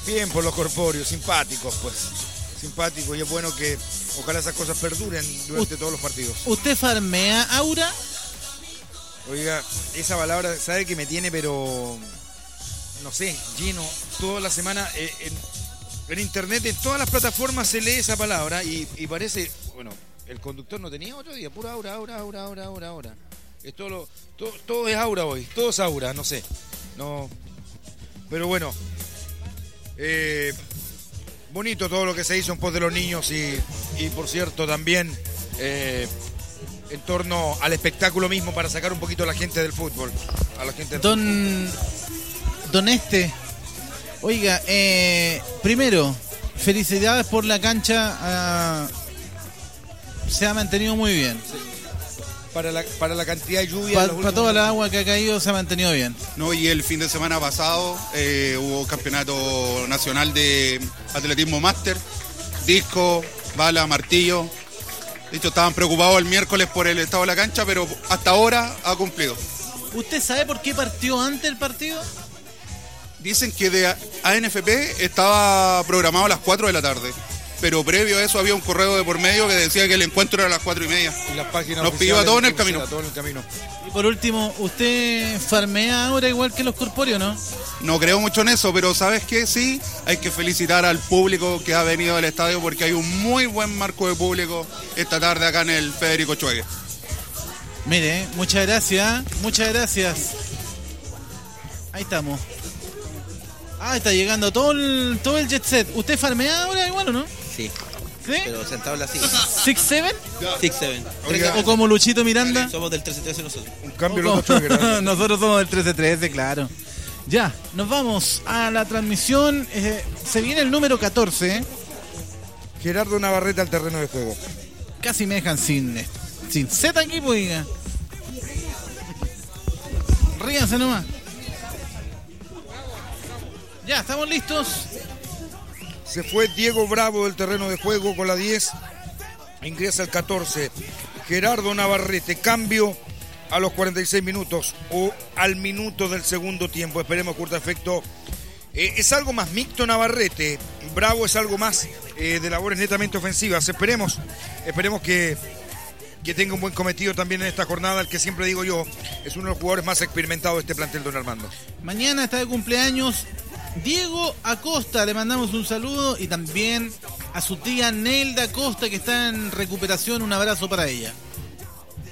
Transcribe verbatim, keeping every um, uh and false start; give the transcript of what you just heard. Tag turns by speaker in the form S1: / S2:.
S1: Bien por los corpóreos, simpáticos pues. Simpáticos y es bueno que ojalá esas cosas perduren durante U- todos los partidos.
S2: ¿Usted farmea, Aura?
S1: Oiga, esa palabra, sabe que me tiene, pero no sé, lleno toda la semana. Eh, en, en internet, en todas las plataformas se lee esa palabra y, y parece, bueno, el conductor no tenía otro día, pura aura, aura, aura, aura, aura, aura. Es todo, lo, todo, todo es aura hoy, todo es aura, no sé. No, pero bueno, eh, bonito todo lo que se hizo en pos de los niños y, y por cierto también eh, en torno al espectáculo mismo para sacar un poquito a la gente del fútbol. A la gente del
S2: Don,
S1: fútbol.
S2: Don Este, oiga, eh, primero, felicidades por la cancha, uh, se ha mantenido muy bien.
S1: Sí. Para la, para la cantidad de lluvia.
S2: Para pa toda la agua que ha caído se ha mantenido bien.
S3: No, y el fin de semana pasado eh, hubo campeonato nacional de atletismo máster, disco, bala, martillo. De hecho, estaban preocupados el miércoles por el estado de la cancha, pero hasta ahora ha cumplido.
S2: ¿Usted sabe por qué partió antes el partido?
S3: Dicen que de A N F P estaba programado a las cuatro de la tarde. Pero previo a eso había un correo de por medio que decía que el encuentro era a las cuatro y media.
S1: Y las páginas
S3: nos pidió a todos en el camino.
S1: Todo en el camino.
S2: Y por último, ¿usted farmea ahora igual que los corpóreos, no?
S3: No creo mucho en eso, pero ¿sabes qué? Sí, hay que felicitar al público que ha venido al estadio porque hay un muy buen marco de público esta tarde acá en el Federico Chuegue.
S2: Mire, muchas gracias, muchas gracias. Ahí estamos. Ah, está llegando todo el, todo el jet set. ¿Usted farmea ahora igual o no?
S4: Sí.
S2: ¿Sí?
S4: Pero sentado en la silla.
S2: ¿Six seven?
S4: Six seven.
S1: Oiga,
S2: ¿O como Luchito Miranda?
S4: Somos del trece trece nosotros.
S1: un cambio
S2: ¿O
S1: los
S2: como-
S1: ocho.
S2: Nosotros somos del trece trece, claro. Ya, nos vamos a la transmisión. Eh, se viene el número catorce. ¿eh?
S1: Gerardo Navarrete al terreno de juego.
S2: Casi me dejan sin, eh, sin Z aquí, pues. Oiga. Ríanse nomás. Ya, estamos listos.
S1: Se fue Diego Bravo del terreno de juego con la diez. Ingresa el catorce. Gerardo Navarrete. Cambio a los cuarenta y seis minutos o al minuto del segundo tiempo. Esperemos curta efecto. Eh, es algo más mixto Navarrete. Bravo es algo más eh, de labores netamente ofensivas. Esperemos, esperemos que, que tenga un buen cometido también en esta jornada. El que siempre digo yo, es uno de los jugadores más experimentados de este plantel, don Armando.
S2: Mañana está de cumpleaños Diego Acosta, le mandamos un saludo, y también a su tía Nelda Acosta, que está en recuperación, un abrazo para ella.